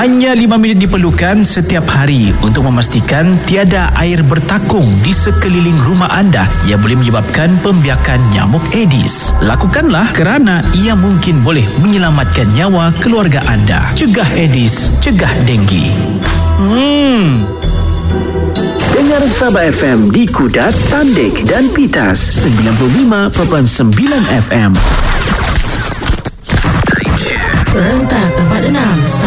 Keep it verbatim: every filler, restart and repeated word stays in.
Hanya lima minit diperlukan setiap hari untuk memastikan tiada air bertakung di sekeliling rumah anda yang boleh menyebabkan pembiakan nyamuk Aedes. Lakukanlah kerana ia mungkin boleh menyelamatkan nyawa keluarga anda. Cegah Aedes, cegah denggi. Hmm. Dengar Sabah F M di Kudat, Tandik dan Pitas sembilan puluh lima perpuluhan sembilan F M. Rentak empat puluh enam